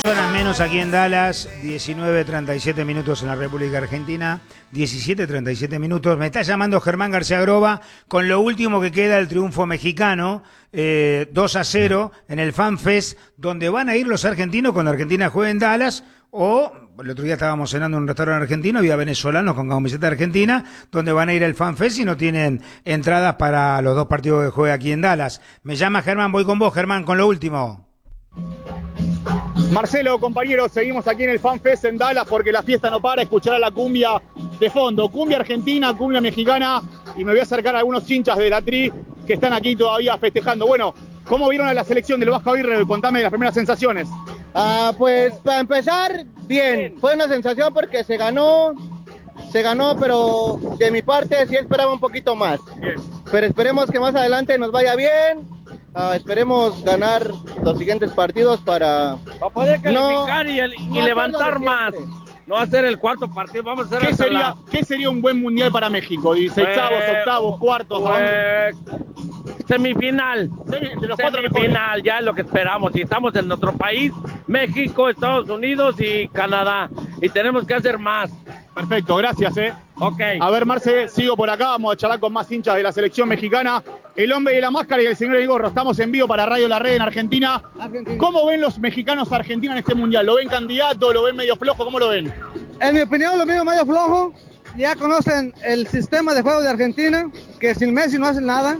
Horas menos aquí en Dallas, 19:37 minutos en la República Argentina, 17:37 minutos. Me está llamando Germán García Groba con lo último que queda del triunfo mexicano, 2-0 en el Fan Fest, donde van a ir los argentinos cuando Argentina juegue en Dallas, o el otro día estábamos cenando en un restaurante argentino, había venezolanos con camiseta argentina, donde van a ir al Fan Fest y no tienen entradas para los dos partidos que juega aquí en Dallas. Me llama Germán, voy con vos, Germán, con lo último. Marcelo, compañeros, seguimos aquí en el Fan Fest en Dallas porque la fiesta no para, escuchar a la cumbia de fondo, cumbia argentina, cumbia mexicana, y me voy a acercar a algunos hinchas de la Tri que están aquí todavía festejando. Bueno, ¿cómo vieron a la selección del Vasco Aguirre? Contame las primeras sensaciones. Pues para empezar, bien, fue una sensación porque se ganó, pero de mi parte sí esperaba un poquito más. Bien. Pero esperemos que más adelante nos vaya bien. Esperemos ganar los siguientes partidos para poder calificar y levantar más. No hacer el cuarto partido, vamos a hacer ¿Qué sería un buen mundial para México? ¿16avos, octavos, cuartos? Semifinal. De los cuatro Semifinal, ya es lo que esperamos. Y estamos en nuestro país, México, Estados Unidos y Canadá. Y tenemos que hacer más. Perfecto, gracias, Ok. A ver, Marce, sigo por acá, vamos a charlar con más hinchas de la selección mexicana. El hombre de la máscara y el señor del gorro. Estamos en vivo para Radio La Red en Argentina. ¿Cómo ven los mexicanos a Argentina en este mundial? ¿Lo ven candidato? ¿Lo ven medio flojo? ¿Cómo lo ven? En mi opinión, lo veo medio flojo. Ya conocen el sistema de juego de Argentina, que sin Messi no hacen nada.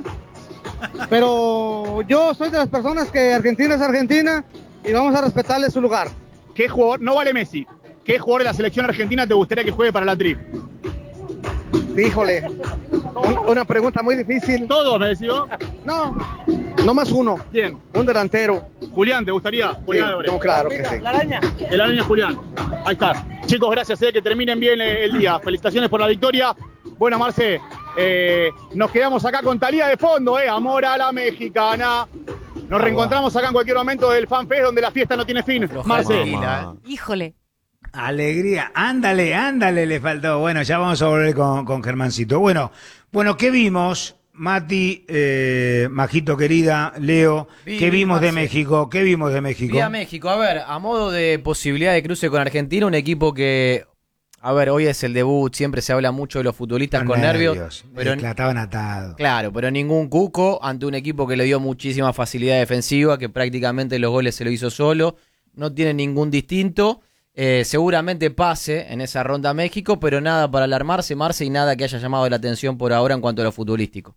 Pero yo soy de las personas que Argentina es Argentina y vamos a respetarle su lugar. ¿Qué jugador? No vale Messi. ¿Qué jugador de la selección argentina te gustaría que juegue para la Tri? Híjole, una pregunta muy difícil. ¿Todos, me decís vos? No más uno. ¿Quién? Un delantero. Julián, ¿te gustaría? Julián Sí, Álvarez. claro que sí. El araña Julián. Ahí está. Chicos, gracias, que terminen bien el día. Felicitaciones por la victoria. Bueno, Marce, nos quedamos acá con Talía de fondo, Amor a la mexicana. Nos reencontramos acá en cualquier momento del Fan Fest donde la fiesta no tiene fin. Marce. Híjole. Alegría, ándale, le faltó. Bueno, ya vamos a volver con Germancito. Bueno, ¿qué vimos, Mati, Majito querida, Leo? ¿Qué vimos de México? ¿Qué vimos de México? Vi a México, a ver, a modo de posibilidad de cruce con Argentina, un equipo que, a ver, hoy es el debut, siempre se habla mucho de los futbolistas con nervios, pero estaban atados. Claro, pero ningún cuco ante un equipo que le dio muchísima facilidad defensiva, que prácticamente los goles se lo hizo solo, no tiene ningún distinto. Seguramente pase en esa ronda México, pero nada para alarmarse, Marce, y nada que haya llamado la atención por ahora en cuanto a lo futbolístico.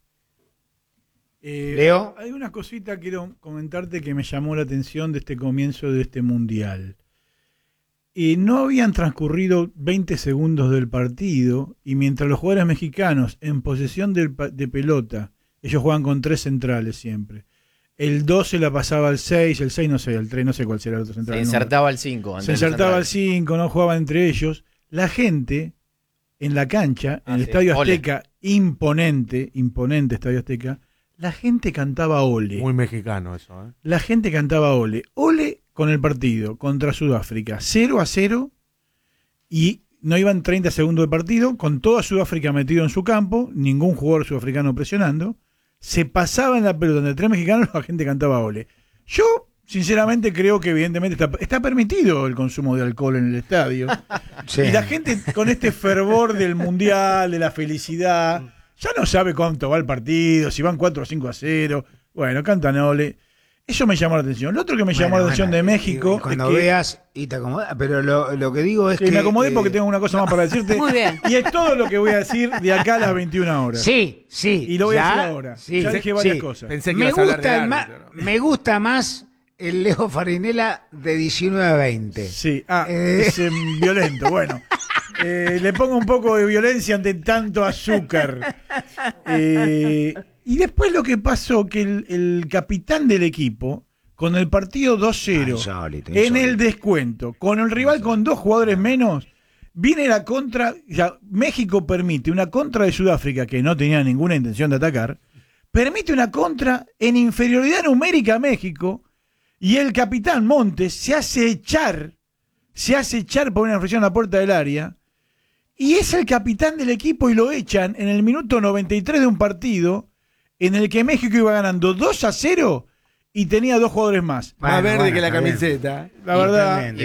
Leo, hay una cosita que quiero comentarte que me llamó la atención de este comienzo de este mundial. No habían transcurrido 20 segundos del partido y mientras los jugadores mexicanos en posesión de pelota, ellos juegan con 3 centrales siempre. El 2 se la pasaba al 6, el 6 no sé, el 3 no sé cuál será el otro central. Se insertaba al 5. Se insertaba al 5, no jugaban entre ellos. La gente en la cancha, en el Estadio Azteca, imponente Estadio Azteca, la gente cantaba ole. Muy mexicano eso, La gente cantaba ole. Ole con el partido contra Sudáfrica, 0-0, y no iban 30 segundos de partido, con toda Sudáfrica metido en su campo, ningún jugador sudafricano presionando. Se pasaba en la pelota entre 3 mexicanos, la gente cantaba ole. Yo, sinceramente, creo que evidentemente está permitido el consumo de alcohol en el estadio. Sí. Y la gente con este fervor del mundial, de la felicidad, ya no sabe cuánto va el partido, si van 4 o 5-0. Bueno, cantan ole. Eso me llamó la atención. Lo otro que me llamó la atención de México. Cuando veas y te acomodas, pero lo que digo es que. Me acomodé porque tengo una cosa más para decirte. Muy bien. Y es todo lo que voy a decir de acá a las 21 horas. Sí. Y lo voy a decir ahora. Sí, ya dije varias cosas. Pensé que ibas a hablar de árbitro. Me gusta más el Leo Farinella de 19 a 20. Sí, es violento. Bueno, le pongo un poco de violencia ante tanto azúcar. Y después lo que pasó, que el capitán del equipo, con el partido 2-0, insólito. En el descuento, con el rival con 2 jugadores menos, viene la contra. Ya, México permite una contra de Sudáfrica, que no tenía ninguna intención de atacar, permite una contra en inferioridad numérica a México, y el capitán Montes se hace echar por una infracción a la puerta del área, y es el capitán del equipo y lo echan en el minuto 93 de un partido en el que México iba ganando 2-0 y tenía 2 jugadores más. Más verde que la está bien. camiseta. La verdad, Totalmente.